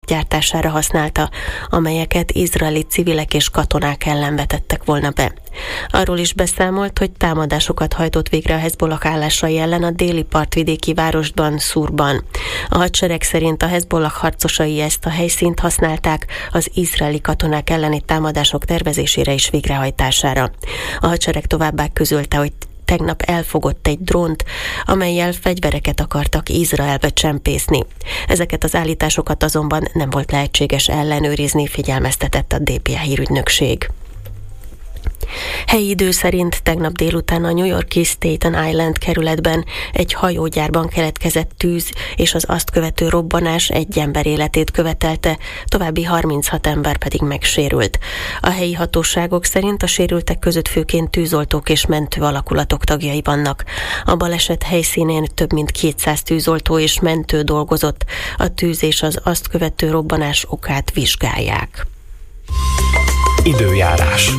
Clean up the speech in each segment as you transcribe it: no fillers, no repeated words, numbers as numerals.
gyártására használta, amelyeket izraeli civilek és katonák ellen vetettek volna be. Arról is beszámolt, hogy támadásokat hajtott végre a Hezbollah állásai ellen a déli partvidéki városban, Szurban. A hadsereg szerint a Hezbollah harcosai ezt a helyszínt használták az izraeli katonák elleni támadások tervezésére és végrehajtására. A hadsereg továbbá közölte, hogy tegnap elfogott egy drónt, amellyel fegyvereket akartak Izraelbe csempészni. Ezeket az állításokat azonban nem volt lehetséges ellenőrizni, figyelmeztetett a DPA hírügynökség. Helyi idő szerint tegnap délután a New York-i Staten Island kerületben egy hajógyárban keletkezett tűz, és az azt követő robbanás egy ember életét követelte, további 36 ember pedig megsérült. A helyi hatóságok szerint a sérültek között főként tűzoltók és mentő alakulatok tagjai vannak. A baleset helyszínén több mint 200 tűzoltó és mentő dolgozott. A tűz és az azt követő robbanás okát vizsgálják. Időjárás.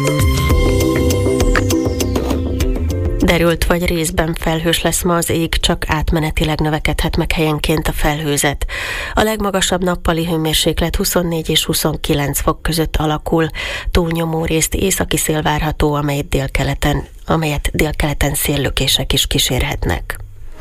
Derült vagy részben felhős lesz ma az ég, csak átmenetileg növekedhet meg helyenként a felhőzet. A legmagasabb nappali hőmérséklet 24 és 29 fok között alakul. Túlnyomó részt északi szél várható, amelyet délkeleten széllökések is kísérhetnek.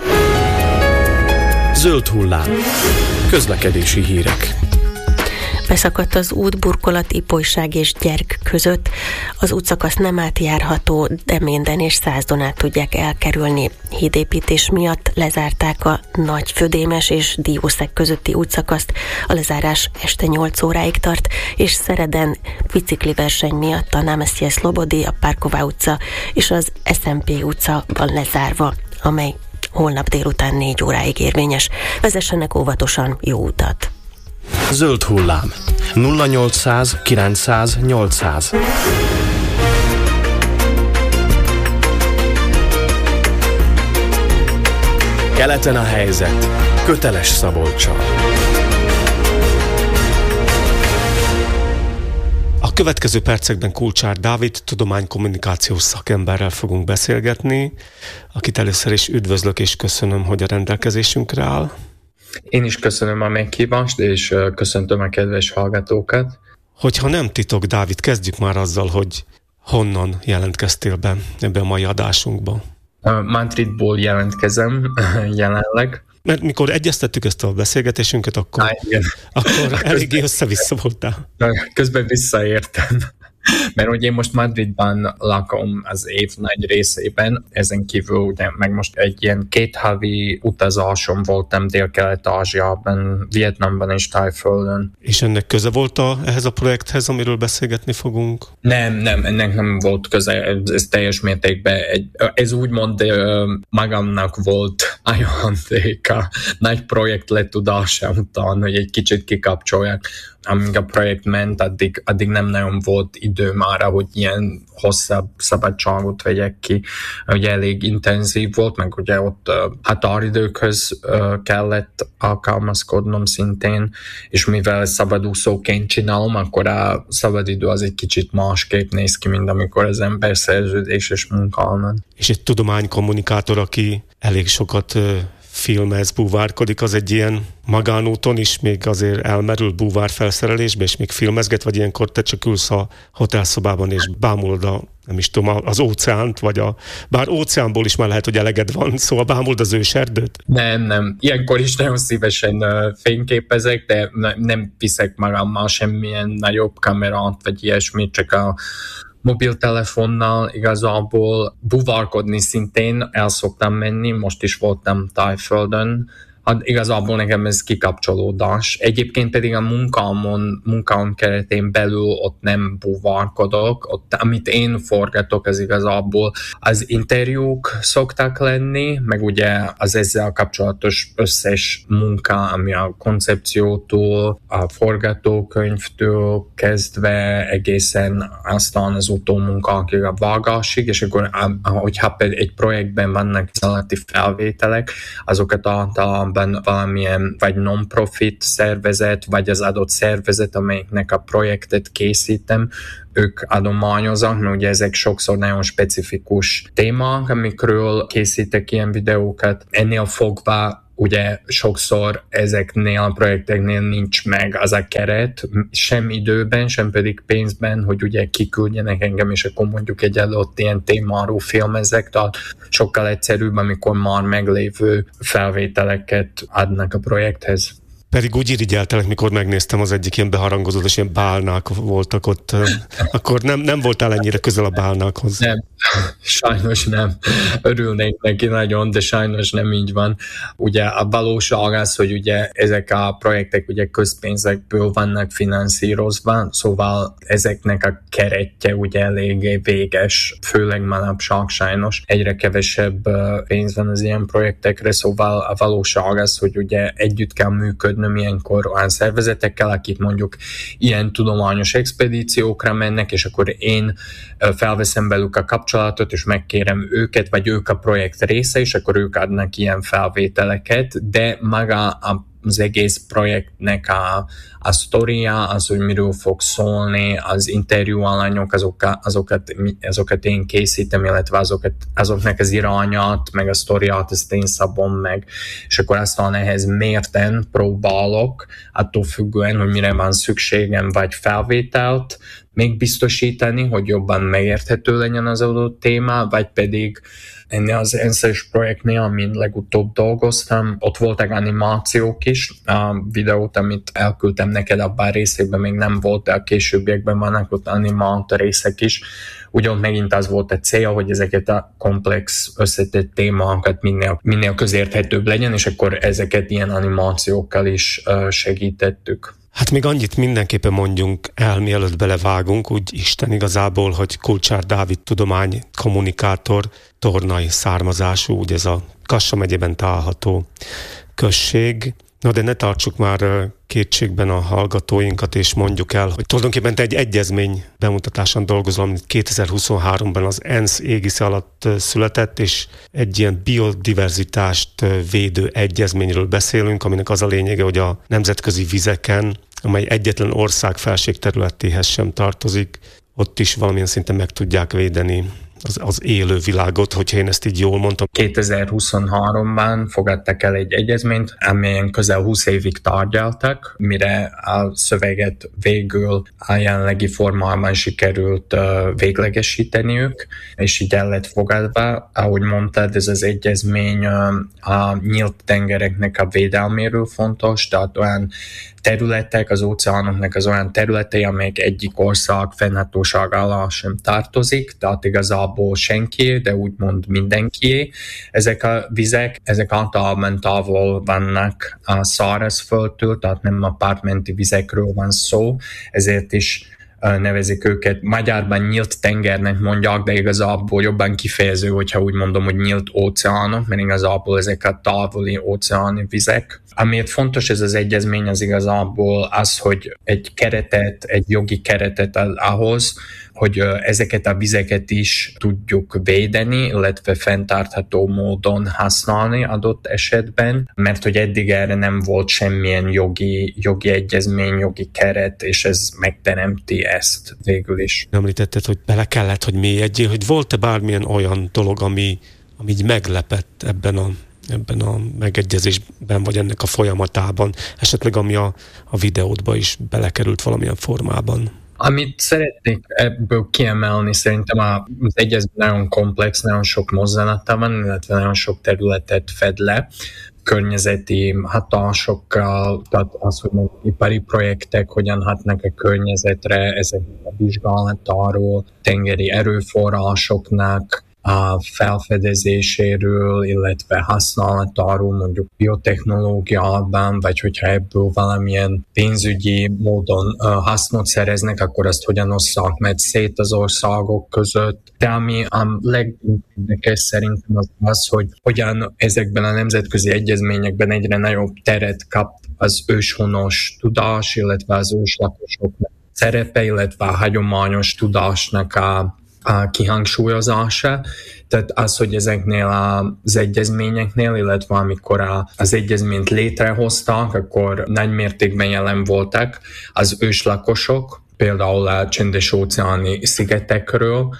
Zöld hullám. Közlekedési hírek. Beszakadt az út burkolat Ipolyság és Gyerg között. Az útszakasz nem átjárható, de Minden és Százdon át tudják elkerülni. Hídépítés miatt lezárták a Nagy Födémes és Diószeg közötti útszakaszt. A lezárás este 8 óráig tart, és Szereden bicikliverseny miatt a Námestje Szlobodi, a Párková utca és az SMP utca van lezárva, amely holnap délután 4 óráig érvényes. Vezessenek óvatosan, jó utat! Zöld hullám. 0800 900 800. Keleten a helyzet. Köteles Szabolccsal. A következő percekben Kulcsár Dávid tudománykommunikációs szakemberrel fogunk beszélgetni, akit először is üdvözlök és köszönöm, hogy a rendelkezésünkre áll. Én is köszönöm a meghívást, és köszöntöm a kedves hallgatókat. Hogyha nem titok, Dávid, kezdjük már azzal, hogy honnan jelentkeztél be ebbe a mai adásunkba. Madridból jelentkezem jelenleg. Mert mikor egyeztettük ezt a beszélgetésünket, akkor eléggé össze-vissza voltál. Közben visszaértem. Mert ugye én most Madridban lakom az év nagy részében, ezen kívül ugye meg most egy ilyen 2 havi utazáson voltam Dél-Kelet-Ázsiában, Vietnamban és Tájföldön. És ennek köze volt ehhez a projekthez, amiről beszélgetni fogunk? Nem, ennek nem volt köze, ez teljes mértékben, ez úgymond magamnak volt ajándéka nagy projekt letudása után, hogy egy kicsit kikapcsoljak. Amíg a projekt ment, addig nem nagyon volt időm arra, hogy ilyen hosszabb szabadságot vegyek ki. Ugye elég intenzív volt, meg ugye ott határidőkhöz kellett alkalmazkodnom szintén, és mivel szabadúszóként csinálom, akkor a szabadidő az egy kicsit másképp néz ki, mint amikor az ember szerződéses munkával van. És egy tudománykommunikátor, aki elég sokat filmez, búvárkodik, az egy ilyen magánúton is még azért elmerül búvár felszerelésbe, és még filmezget, vagy ilyenkor te csak ülsz a hotelszobában, és bámulod nem is tudom, az óceánt, bár óceánból is már lehet, hogy eleged van, szóval bámuld az őserdőt? Nem. Ilyenkor is nagyon szívesen fényképezek, de nem viszek magammal semmilyen nagyobb kamerát, vagy ilyesmit, csak a mobiltelefonnal igazából búvárkodni szintén el szoktam menni, most is voltam Tájföldön. Hát igazából nekem ez kikapcsolódás. Egyébként pedig a munkám keretén belül ott nem búvárkodok. Ott, amit én forgatok, az igazából az interjúk szoktak lenni, meg ugye az ezzel kapcsolatos összes munka, ami a koncepciótól, a forgatókönyvtől kezdve egészen aztán az utómunkákig a vágásig, és akkor, hogyha egy projektben vannak szalati felvételek, azokat általában valamilyen vagy non-profit szervezet, vagy az adott szervezet, amelyiknek a projektet készítem, ők adományoznak, mert ugye ezek sokszor nagyon specifikus témák, amikről készítek ilyen videókat. Ennél fogva ugye sokszor ezeknél a projekteknél nincs meg az a keret, sem időben, sem pedig pénzben, hogy ugye kiküldjenek engem, és akkor mondjuk egy adott ilyen témáról filmezek, tehát sokkal egyszerűbb, amikor már meglévő felvételeket adnak a projekthez. Pedig úgy irigyeltelek, mikor megnéztem az egyik ilyen beharangozót, és ilyen bálnák voltak ott. Akkor nem voltál ennyire közel a bálnákhoz. Nem, sajnos nem. Örülnék neki nagyon, de sajnos nem így van. Ugye a valóság az, hogy ugye ezek a projektek ugye közpénzekből vannak finanszírozva, szóval ezeknek a keretje ugye eléggé véges, főleg manapság sajnos. Egyre kevesebb pénz van az ilyen projektekre, szóval a valóság az, hogy ugye együtt kell működni ilyenkor olyan szervezetekkel, akik mondjuk ilyen tudományos expedíciókra mennek, és akkor én felveszem velük a kapcsolatot, és megkérem őket, vagy ők a projekt része, és akkor ők adnak ilyen felvételeket, de maga az egész projektnek a sztoria, az, hogy miről fog szólni, az interjú alanyok, azokat én készítem, illetve azoknak az irányát, meg a sztoriát, ezt én szabom meg, és akkor aztán ehhez mérten próbálok, attól függően, hogy mire van szükségem, vagy felvételt még biztosítani, hogy jobban megérthető legyen az adott téma, vagy pedig ennél az ENSZ-es projektnél, amin legutóbb dolgoztam, ott voltak animációk is. A videót, amit elküldtem neked, abban a részében még nem volt, de a későbbiekben vannak ott animált részek is. Ugyan megint az volt a cél, hogy ezeket a komplex, összetett témákat minél közérthetőbb legyen, és akkor ezeket ilyen animációkkal is segítettük. Hát még annyit mindenképpen mondjunk el, mielőtt belevágunk, úgy Isten igazából, hogy Kulcsár Dávid tudomány kommunikátor, tornai származású, ugye ez a Kassa megyében található község. Na de ne tartsuk már kétségben a hallgatóinkat, és mondjuk el, hogy tulajdonképpen te egy egyezmény bemutatásán dolgozol, amit 2023-ban az ENSZ égisze alatt született, és egy ilyen biodiverzitást védő egyezményről beszélünk, aminek az a lényege, hogy a nemzetközi vizeken, amely egyetlen ország felségterületéhez sem tartozik, ott is valamilyen szinten meg tudják védeni az élő világot, hogyha én ezt így jól mondtam. 2023-ban fogadtak el egy egyezményt, amelyen közel 20 évig tárgyaltak, mire a szöveget végül a jelenlegi formában sikerült véglegesíteniük, és így el lett fogadva. Ahogy mondtad, ez az egyezmény a nyílt tengereknek a védelméről fontos, tehát olyan területek, az óceánoknak az olyan területei, amelyek egyik ország fennhatóság alá sem tartozik, tehát igazából senki, de úgymond mindenkié. Ezek a vizek, ezek általában távol vannak a szárazföldtől, tehát nem a partmenti vizekről van szó, ezért is nevezik őket. Magyarban nyílt tengernek mondják, de igazából jobban kifejező, hogyha úgy mondom, hogy nyílt óceánok, mert igazából ezek a távoli óceáni vizek. Amiért fontos ez az egyezmény, az igazából az, hogy egy jogi keretet ahhoz, hogy ezeket a vizeket is tudjuk védeni, illetve fenntartható módon használni adott esetben, mert hogy eddig erre nem volt semmilyen jogi egyezmény, jogi keret, és ez megteremti ezt végül is. Említetted, hogy bele kellett, hogy mélyedjél, hogy volt-e bármilyen olyan dolog, ami így meglepett ebben a megegyezésben, vagy ennek a folyamatában, esetleg ami a videódba is belekerült valamilyen formában? Amit szeretnék ebből kiemelni, szerintem az egyezmény nagyon komplex, nagyon sok mozzanata van, illetve nagyon sok területet fed le, környezeti hatásokkal, tehát az, hogy ipari projektek hogyan hatnak a környezetre, ezek a vizsgálatáról, tengeri erőforrásoknak a felfedezéséről, illetve használatáról mondjuk biotechnológiában, vagy hogyha ebből valamilyen pénzügyi módon hasznot szereznek, akkor azt hogyan osszák meg szét az országok között. De ami a legérdekes szerintem az, hogy hogyan ezekben a nemzetközi egyezményekben egyre nagyobb teret kap az őshonos tudás, illetve az őslakosoknak szerepe, illetve a hagyományos tudásnak a kihangsúlyozása. Tehát az, hogy ezeknél az egyezményeknél, illetve amikor az egyezményt létrehoztak, akkor nagy mértékben jelen voltak az őslakosok, például a csendes óceáni szigetekről,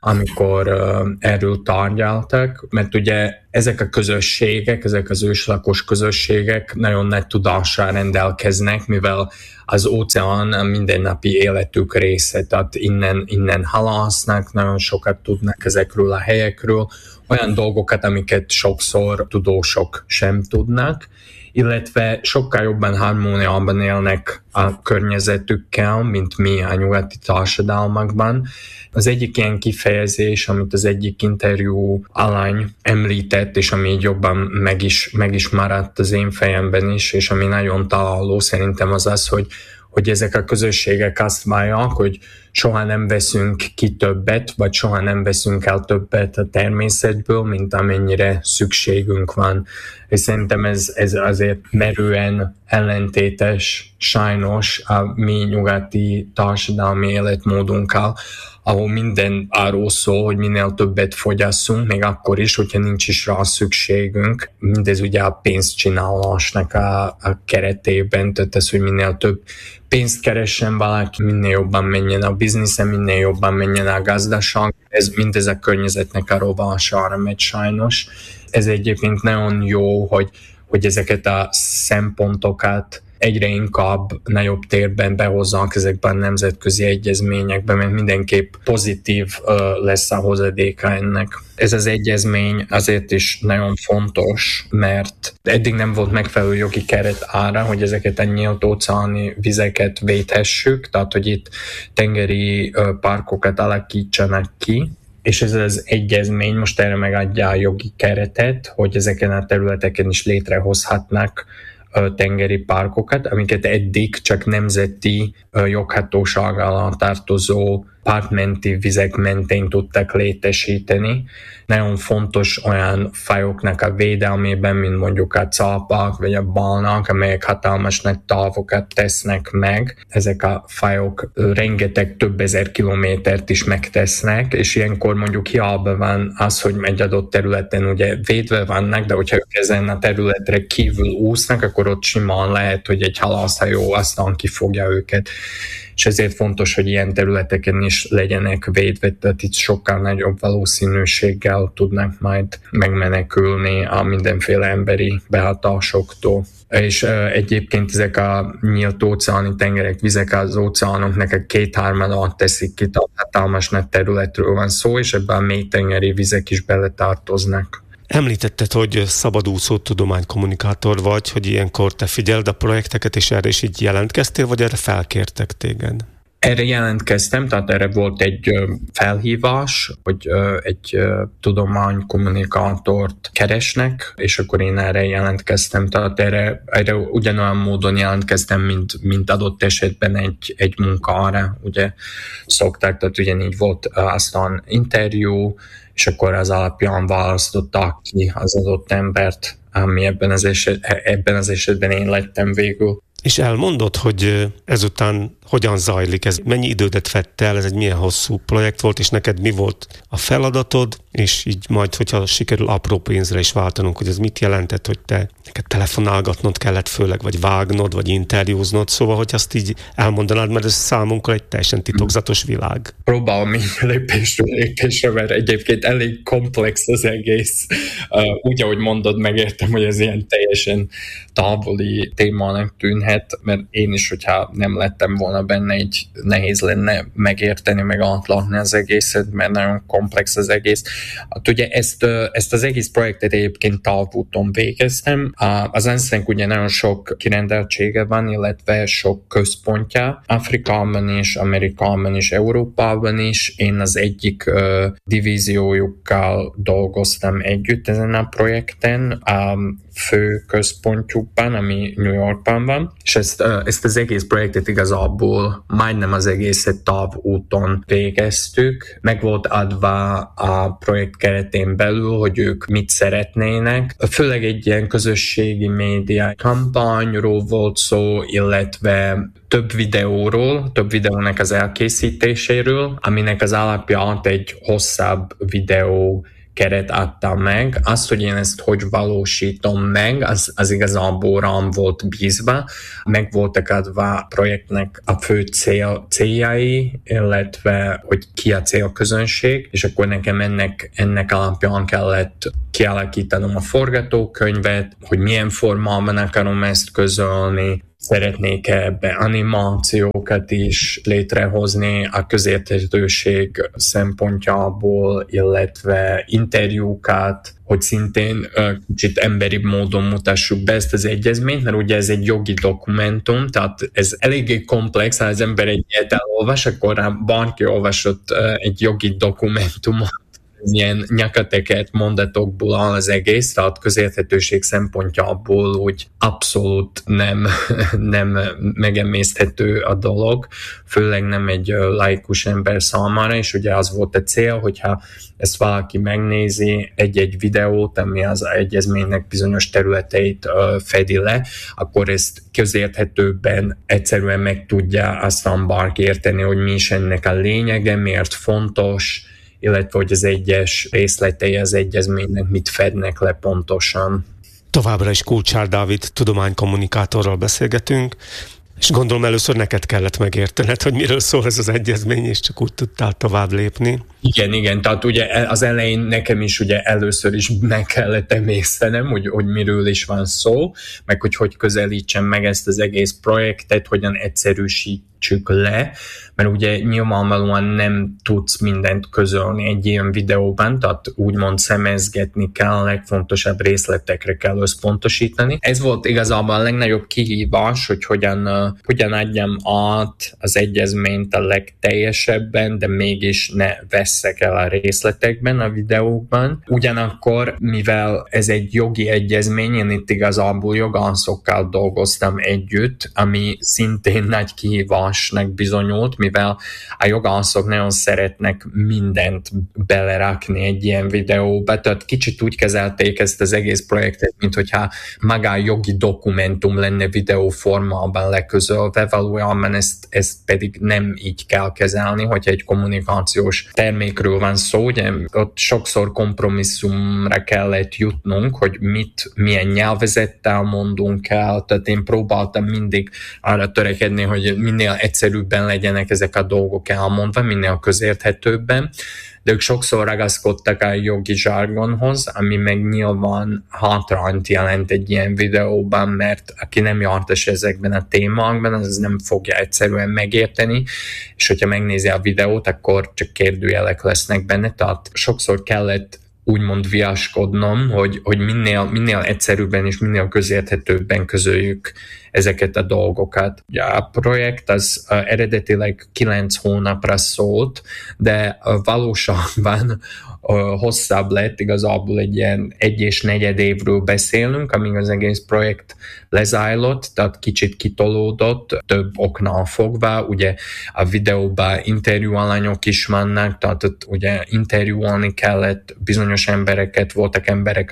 amikor erről tárgyaltak, mert ugye ezek a közösségek, ezek az őslakos közösségek nagyon nagy tudással rendelkeznek, mivel az óceán a mindennapi életük része, tehát innen halásznak, nagyon sokat tudnak ezekről a helyekről, olyan dolgokat, amiket sokszor tudósok sem tudnak, illetve sokkal jobban harmóniában élnek a környezetükkel, mint mi a nyugati társadalmakban. Az egyik ilyen kifejezés, amit az egyik interjú alany említett, és ami így jobban meg is maradt az én fejemben is, és ami nagyon találó szerintem az, hogy ezek a közösségek azt várják, hogy soha nem veszünk ki többet, vagy soha nem veszünk el többet a természetből, mint amennyire szükségünk van. És szerintem ez azért merően ellentétes, sajnos a mi nyugati társadalmi életmódunkkal, ahol minden arról szól, hogy minél többet fogyasszunk, még akkor is, hogyha nincs is rá szükségünk. Mindez ugye a pénzcsinálásnak a keretében, tehát ez, hogy minél több pénzt keressen valaki, minél jobban menjen a biznisze, minél jobban menjen a gazdaság. Mindez a környezetnek a rovására megy sajnos. Ez egyébként nagyon jó, hogy ezeket a szempontokat egyre inkább nagyobb térben behozzák ezekben a nemzetközi egyezményekben, mert mindenképp pozitív lesz a hozadéka ennek. Ez az egyezmény azért is nagyon fontos, mert eddig nem volt megfelelő jogi keret arra, hogy ezeket a nyílt óceáni vizeket védhessük, tehát hogy itt tengeri parkokat alakítsanak ki, és ez az egyezmény most erre megadja a jogi keretet, hogy ezeken a területeken is létrehozhatnak tengeri parkokat, amiket eddig csak nemzeti joghatóság alá tartozó partmenti vizek mentén tudtak létesíteni. Nagyon fontos olyan fajoknak a védelmében, mint mondjuk a cápák vagy a balnák, amelyek hatalmas nagy távokat tesznek meg. Ezek a fajok rengeteg több ezer kilométert is megtesznek, és ilyenkor mondjuk hiába van az, hogy egy adott területen ugye védve vannak, de hogyha ők ezen a területre kívül úsznak, akkor ott simán lehet, hogy egy halászhajó aztán kifogja őket. És ezért fontos, hogy ilyen területeken is legyenek védve, tehát itt sokkal nagyobb valószínűséggel tudnak majd megmenekülni a mindenféle emberi behatásoktól. És egyébként ezek a nyílt óceáni tengerek, vizek az óceánoknak a 2/3 teszik ki, tehát hatalmas nagy területről van szó, és ebben a mélytengeri vizek is beletartoznak. Említetted, hogy szabadúszó tudománykommunikátor vagy, hogy ilyenkor te figyeld a projekteket, és erre is így jelentkeztél, vagy erre felkértek téged? Erre jelentkeztem, tehát erre volt egy felhívás, hogy egy tudománykommunikátort keresnek, és akkor én erre jelentkeztem, tehát erre ugyanolyan módon jelentkeztem, mint adott esetben egy munkára, ugye szokták, tehát ugyanígy volt aztán interjú, és akkor az alapján választották ki az adott embert, ami ebben az esetben én lettem végül. És elmondod, hogy ezután hogyan zajlik ez? Mennyi idődet vett el? Ez egy milyen hosszú projekt volt, és neked mi volt a feladatod? És így majd, hogyha sikerül apró pénzre is váltanunk, hogy ez mit jelentett, hogy neked telefonálgatnod kellett főleg, vagy vágnod, vagy interjúznod, szóval, hogy azt így elmondanád, mert ez számunkra egy teljesen titokzatos világ. Próbálom így lépésről lépésre, mert egyébként elég komplex az egész. Úgy, ahogy mondod, megértem, hogy ez ilyen teljesen távoli témának tűnhet, mert én is, hogyha nem lettem volna benne, így nehéz lenne megérteni, meg átlátni az egészet, mert nagyon komplex az egész. Hát ugye ezt az egész projektet egyébként távúton végeztem. Az ENSZ-nek ugye nagyon sok kirendeltsége van, illetve sok központja. Afrikában is, Amerikában is, Európában is. Én az egyik divíziójukkal dolgoztam együtt ezen a projekten, a fő központjukban, ami New Yorkban van, és ezt az egész projektet igazából majdnem az egészet távúton végeztük. Meg volt adva a projekt keretén belül, hogy ők mit szeretnének. Főleg egy ilyen közösségi média kampányról volt szó, illetve több videónak az elkészítéséről, aminek az alapját egy hosszabb videó keret adta meg. Azt, hogy én ezt hogy valósítom meg, az igazából rám volt bízva. Meg voltak adva a projektnek a fő céljai, illetve hogy ki a célközönség, és akkor nekem ennek alapján kellett kialakítanom a forgatókönyvet, hogy milyen formában akarom ezt közölni, szeretnék ebbe animációkat is létrehozni a közérthetőség szempontjából, illetve interjúkat, hogy szintén kicsit emberi módon mutassuk be ezt az egyezményt, mert ugye ez egy jogi dokumentum, tehát ez eléggé komplex, ha az ember egy ilyet elolvas, akkor bárki olvasott egy jogi dokumentumot, ilyen nyakateket mondatokból áll az egész, tehát közérthetőség szempontjából úgy abszolút nem megemészthető a dolog, főleg nem egy laikus ember számára, és ugye az volt a cél, hogyha ezt valaki megnézi egy videót, ami az egyezménynek bizonyos területeit fedi le, akkor ezt közérthetőbben egyszerűen meg tudja aztán bárki érteni, hogy mi is ennek a lényege, miért fontos, illetve hogy az egyes részletei az egyezménynek mit fednek le pontosan. Továbbra is Kulcsár Dávid tudománykommunikátorral beszélgetünk, és gondolom először neked kellett megértened, hogy miről szól ez az egyezmény, és csak úgy tudtál tovább lépni. Igen, tehát ugye az elején nekem is ugye először is meg kellett emésztenem, hogy miről is van szó, meg hogy közelítsem meg ezt az egész projektet, hogyan egyszerűsítsük le, mert ugye nyilvánvalóan nem tudsz mindent közölni egy ilyen videóban, tehát úgymond szemezgetni kell, a legfontosabb részletekre kell összpontosítani. Ez volt igazából a legnagyobb kihívás, hogy hogyan adjam át az egyezményt a legteljesebben, de mégis ne vesszek el a részletekben a videókban. Ugyanakkor, mivel ez egy jogi egyezmény, én itt igazából jogászokkal dolgoztam együtt, ami szintén nagy kihívásnak bizonyult, mivel a jogászok nagyon szeretnek mindent belerakni egy ilyen videóba, tehát kicsit úgy kezelték ezt az egész projektet, mint hogyha maga a jogi dokumentum lenne videóformában leközölve, valójában ezt pedig nem így kell kezelni, hogyha egy kommunikációs termékről van szó, ugye ott sokszor kompromisszumra kellett jutnunk, hogy milyen nyelvezettel mondunk el, tehát én próbáltam mindig arra törekedni, hogy minél egyszerűbben legyenek ezek a dolgok elmondva, minél közérthetőbben, de ők sokszor ragaszkodtak a jogi zsargonhoz, ami meg nyilván hátrányt jelent egy ilyen videóban, mert aki nem jártas ezekben a témákban, az nem fogja egyszerűen megérteni, és hogyha megnézi a videót, akkor csak kérdőjelek lesznek benne, tehát sokszor kellett úgymond viaskodnom, hogy minél egyszerűbben és minél közérthetőbben közöljük ezeket a dolgokat. Ugye a projekt az eredetileg 9 hónapra szólt, de valóságban hosszabb lett, igazából egy ilyen 1,4 évről beszélünk, amíg az egész projekt lezajlott, tehát kicsit kitolódott, több oknál fogva, ugye a videóban interjúalanyok is vannak, tehát ott ugye interjúolni kellett bizonyos embereket, voltak emberek,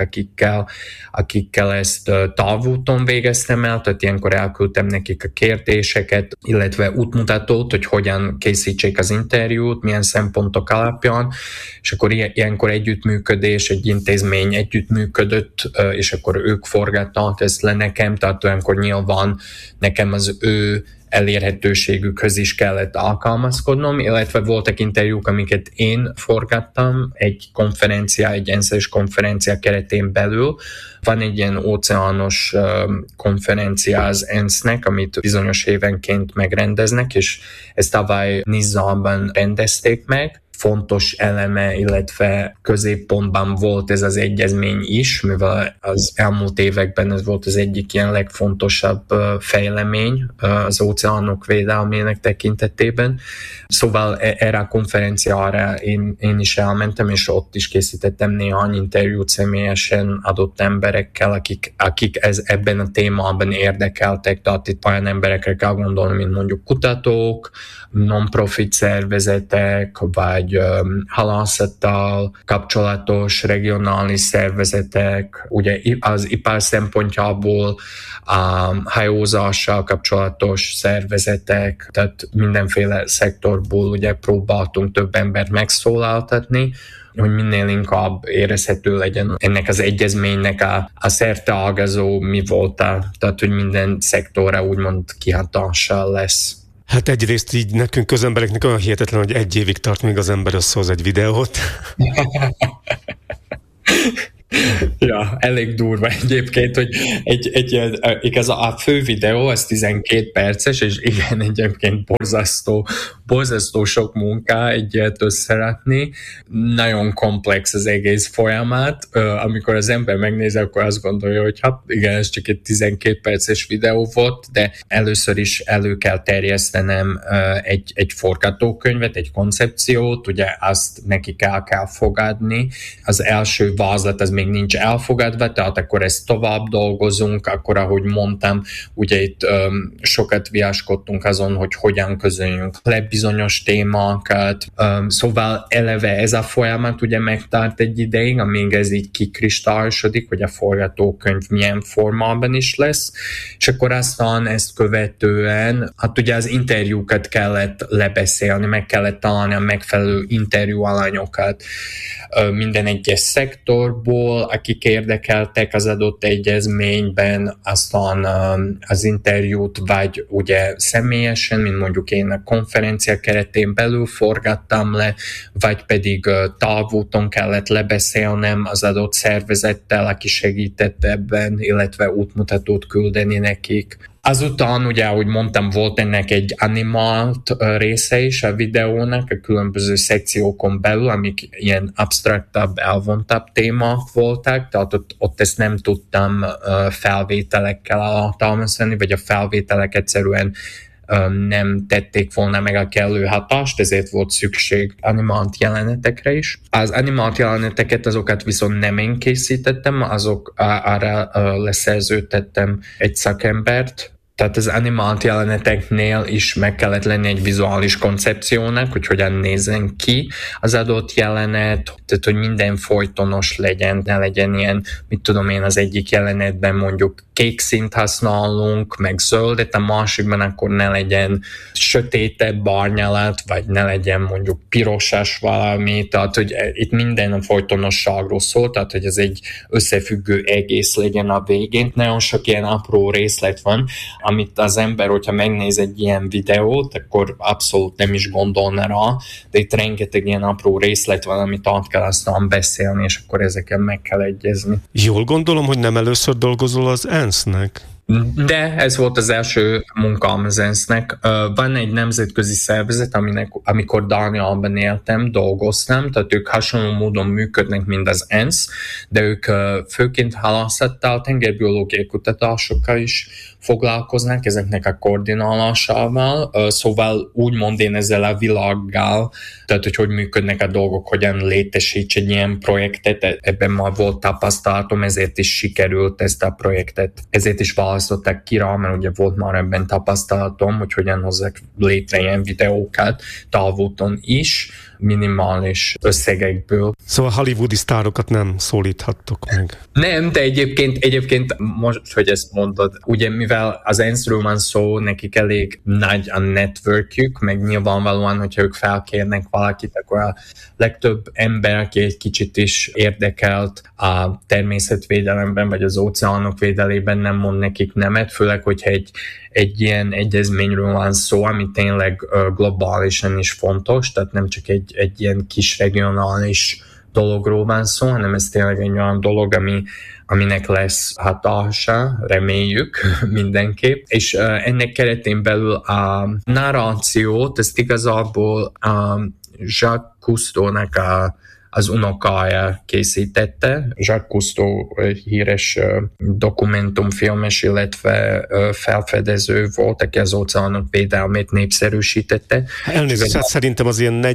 akikkel ezt távúton végeztem el, tehát ilyenkor elküldtem nekik a kérdéseket, illetve útmutatót, hogy hogyan készítsék az interjút, milyen szempontok alapján, és akkor ilyenkor együttműködés, egy intézmény együttműködött, és akkor ők forgatták ezt le nekem, tehát olyankor nyilván nekem az ő elérhetőségükhöz is kellett alkalmazkodnom, illetve voltak interjúk, amiket én forgattam egy ENSZ-es konferencia keretén belül. Van egy ilyen óceános konferencia az ENSZ-nek, amit bizonyos évenként megrendeznek, és ezt tavaly Nizzában rendezték meg. Fontos eleme, illetve középpontban volt ez az egyezmény is, mivel az elmúlt években ez volt az egyik ilyen legfontosabb fejlemény az óceánok védelmének tekintetében. Szóval erre a konferenciára én is elmentem, és ott is készítettem néhány interjút személyesen adott emberekkel, akik ebben a témában érdekeltek, tehát itt olyan emberekre kell gondolni, mint mondjuk kutatók, non-profit szervezetek, vagy hogy halászattal kapcsolatos regionális szervezetek, ugye az ipar szempontjából a hajózással kapcsolatos szervezetek, tehát mindenféle szektorból ugye próbáltunk több embert megszólaltatni, hogy minél inkább érezhető legyen ennek az egyezménynek a szerteágazó mi volta, tehát hogy minden szektorra úgymond kihatással lesz. Hát egyrészt így nekünk közembereknek olyan hihetetlen, hogy 1 évig tart, még az ember összehoz egy videót. Ja, elég durva egyébként, hogy igaz, a fő videó az 12 perces, és igen, egyébként borzasztó sok munka egy ilyet összerakni. Nagyon komplex az egész folyamat. Amikor az ember megnézi, akkor azt gondolja, hogy hát igen, ez csak egy 12 perces videó volt, de először is elő kell terjesztenem egy forgatókönyvet, egy koncepciót, ugye azt nekik el kell fogadni. Az első vázlat az még nincs elfogadva, tehát akkor ezt tovább dolgozunk, akkor ahogy mondtam, ugye itt sokat viaskodtunk azon, hogy hogyan közöljünk le bizonyos témákat, szóval eleve ez a folyamat ugye megtart egy ideig, amíg ez így kikristályosodik, hogy a forgatókönyv milyen formában is lesz, és akkor aztán ezt követően, hát ugye az interjúkat kellett lebeszélni, meg kellett találni a megfelelő interjú alanyokat minden egyes szektorból, akik érdekeltek az adott egyezményben, aztán az interjút vagy ugye személyesen, mint mondjuk én a konferencia keretén belül forgattam le, vagy pedig távúton kellett lebeszélnem az adott szervezettel, aki segített ebben, illetve útmutatót küldeni nekik. Azután, ugye, ahogy mondtam, volt ennek egy animált része is a videónak, a különböző szekciókon belül, amik ilyen absztraktabb, elvontabb témák voltak, tehát ott ezt nem tudtam felvételekkel alátámasztani, vagy a felvételek egyszerűen nem tették volna meg a kellő hatást, ezért volt szükség animált jelenetekre is. Az animált jeleneteket, azokat viszont nem én készítettem, arra leszerződtettem egy szakembert. Tehát az animált jeleneteknél is meg kellett lenni egy vizuális koncepciónak, hogy hogyan nézzen ki az adott jelenet, tehát hogy minden folytonos legyen, ne legyen ilyen, mit tudom én, az egyik jelenetben mondjuk kék színt használunk, meg zöldet, a másikban akkor ne legyen sötétebb barnyalat, vagy ne legyen mondjuk pirosas valami, tehát hogy itt minden a folytonosságról szól, tehát hogy ez egy összefüggő egész legyen a végén. Nagyon sok ilyen apró részlet van, amit az ember, hogyha megnéz egy ilyen videót, akkor abszolút nem is gondolna rá, de itt rengeteg ilyen apró részlet van, amit át kell aztán beszélni, és akkor ezeken meg kell egyezni. Jól gondolom, hogy nem először dolgozol az ENSZ-nek? De ez volt az első munkám az ENSZ-nek. Van egy nemzetközi szervezet, amikor Dánielben éltem, dolgoztam, tehát ők hasonló módon működnek, mint az ENSZ, de ők főként halászattal, tengerbiológiai kutatásokkal is foglalkoznak, ezeknek a koordinálásával, szóval úgymond én ezzel a világgal, tehát hogy működnek a dolgok, hogyan létesíts egy ilyen projektet, ebben már volt tapasztalatom, ezért is sikerült ezt a projektet, ezért is választották ki rá, mert ugye volt már ebben tapasztalatom, hogy hogyan hozzák létre ilyen videókat távúton is, minimális összegekből. Szóval hollywoodi sztárokat nem szólíthattok meg. Nem, de egyébként most, hogy ezt mondod, ugye mivel az ENSZ-ről van szó, nekik elég nagy a networkjük, meg nyilvánvalóan, hogyha ők felkérnek valakit, akkor a legtöbb ember, aki egy kicsit is érdekelt a természetvédelemben, vagy az óceánok védelében, nem mond nekik nemet, főleg, hogyha egy ilyen egyezményről van szó, ami tényleg globálisan is fontos, tehát nem csak egy ilyen kis regionális dologról van szó, hanem ez tényleg egy olyan dolog, aminek lesz hatása, reméljük mindenképp. És ennek keretén belül a narrációt, ezt igazából Jacques Cousteaunak az unokája készítette. Jacques Cousteau híres dokumentumfilmes, illetve felfedező volt, aki az óceánok védelmét népszerűsítette. Elnézést, szerintem az ilyen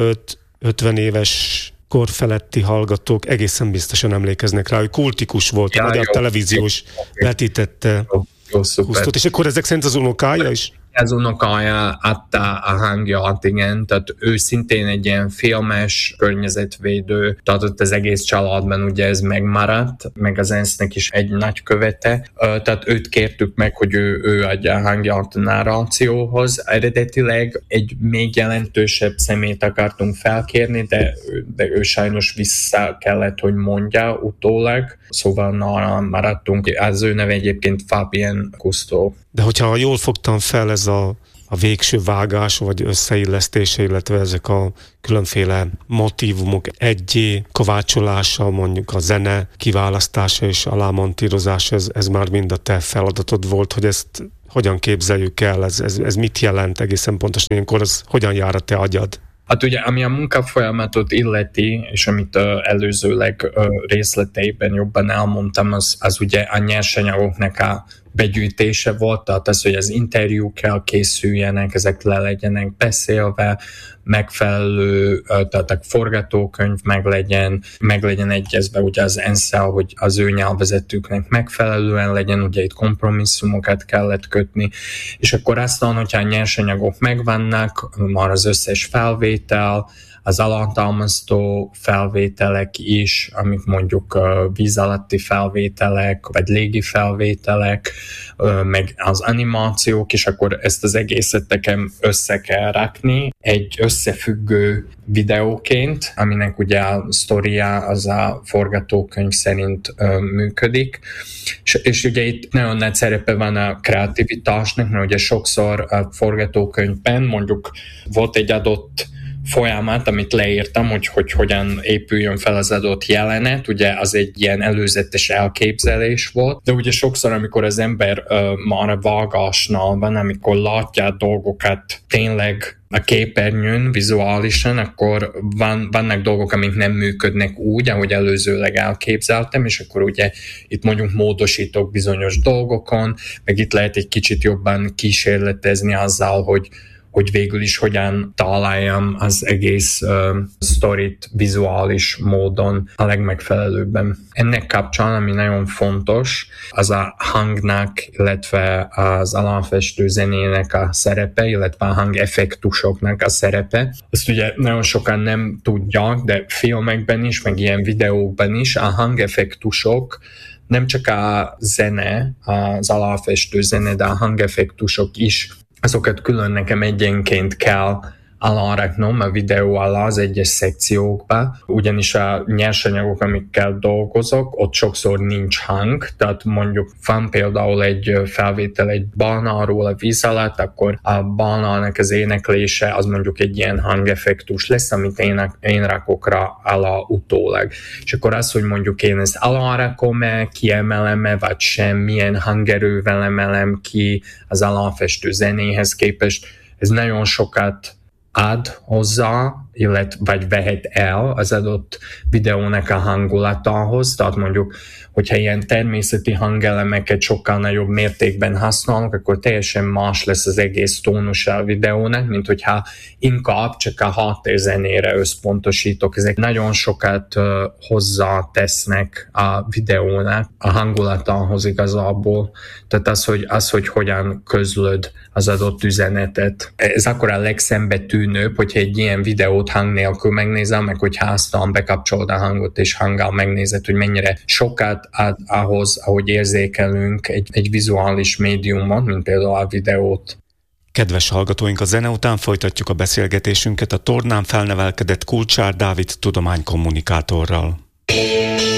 45-50 éves kor feletti hallgatók egészen biztosan emlékeznek rá, hogy kultikus volt, a magyar televíziós vetítette Cousteaut, és akkor ezek szerint az unokája is? Az unokája adta a hangját, igen, tehát ő szintén egy ilyen filmes, környezetvédő, tehát ott az egész családban ugye ez megmaradt, meg az ENSZ-nek is egy nagykövete, tehát őt kértük meg, hogy ő adja a hangját a narrációhoz. Eredetileg egy még jelentősebb szemét akartunk felkérni, de ő sajnos vissza kellett, hogy mondja utólag, szóval maradtunk. Az ő neve egyébként Fabien Cousteau. De hogyha jól fogtam fel, ez a végső vágás, vagy összeillesztése, illetve ezek a különféle motívumok egyé kovácsolása, mondjuk a zene kiválasztása és alámontírozása, ez már mind a te feladatod volt, hogy ezt hogyan képzeljük el, ez mit jelent egészen pontosan, ilyenkor az hogyan jár a te agyad? Hát ugye, ami a munkafolyamatot illeti, és amit előzőleg részleteiben jobban elmondtam, az ugye a nyersanyagoknak a begyűjtése volt, tehát az, hogy az interjúk kell készüljenek, ezek le legyenek beszélve, megfelelő, tehát a forgatókönyv meg legyen egyezve ugye az ENSZ-el, hogy az ő nyelvezetüknek megfelelően legyen, ugye itt kompromisszumokat kellett kötni, és akkor aztán, hogyha a nyersanyagok megvannak, már az összes felvétel, az alantalmaztó felvételek is, amik mondjuk víz alatti felvételek, vagy légi felvételek, meg az animációk, és akkor ezt az egészet nekem össze kell rakni egy összefüggő videóként, aminek ugye a sztoria az a forgatókönyv szerint működik. És ugye itt nagyon nagy szerepe van a kreativitásnak, mert ugye sokszor a forgatókönyvben mondjuk volt egy adott folyamat, amit leírtam, hogy hogyan épüljön fel az adott jelenet, ugye az egy ilyen előzetes elképzelés volt, de ugye sokszor, amikor az ember már a vágásnál van, amikor látja a dolgokat tényleg a képernyőn, vizuálisan, akkor vannak dolgok, amik nem működnek úgy, ahogy előzőleg elképzeltem, és akkor ugye itt mondjuk módosítok bizonyos dolgokon, meg itt lehet egy kicsit jobban kísérletezni azzal, hogy végül is hogyan találjam az egész sztorit vizuális módon a legmegfelelőbben. Ennek kapcsán, ami nagyon fontos, az a hangnak, illetve az aláfestő zenének a szerepe, illetve a hangeffektusoknak a szerepe. Ezt ugye nagyon sokan nem tudják, de filmekben is, meg ilyen videókban is a hangeffektusok nem csak a zene, az aláfestő zene, de a hangeffektusok is, azokat külön nekem egyenként kell aláraknom a videó alá az egyes szekciókba, ugyanis a nyersanyagok, amikkel dolgozok, ott sokszor nincs hang, tehát mondjuk van például egy felvétel egy balnáról a víz alatt, akkor a balnának az éneklése az mondjuk egy ilyen hangeffektus lesz, amit én rakok rá alá utólag. És akkor az, hogy mondjuk én ezt alárakom-e, kiemelem-e, vagy sem, milyen hangerővel emelem ki az aláfestő zenéhez képest, ez nagyon sokat ad hozzá, vagy vehet el az adott videónak a hangulatához, tehát mondjuk, hogyha ilyen természeti hangelemeket sokkal nagyobb mértékben használunk, akkor teljesen más lesz az egész tónusa a videónak, mint hogyha inkább csak a háttérzenére összpontosítok. Ezek nagyon sokat hozzátesznek a videónak a hangulatához igazából. Tehát az, hogy hogyan közlöd az adott üzenetet. Ez akkor a legszembetűnőbb, hogyha egy ilyen videót hang nélkül megnézem, meg hogyha aztán bekapcsolod a hangot és hanggal megnézed, hogy mennyire sokat ad ahhoz, ahogy érzékelünk egy vizuális médiumot, mint például a videót. Kedves hallgatóink, a zene után folytatjuk a beszélgetésünket a tornán felnevelkedett Kulcsár Dávid tudománykommunikátorral.